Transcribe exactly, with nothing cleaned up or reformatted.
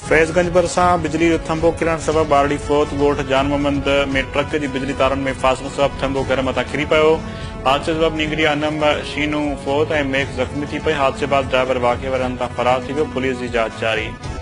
फैज़गंज भरिसां बिजली जो थंभो किरण सबबि ॿारड़ी फौत ॻोठ जान मोहम्मद में ट्रक जी बिजली तारनि में फासण सबबि थंभो घर मथां किरी पियो। हादसे सबबि निंगरी अनम शीनू फौत ऐं मेघ ज़ख़्मी थी पई। हादसे बाद ड्राइवर वाक़े वारे हंध तां फरार थी वियो। पुलिस जी जांच जारी।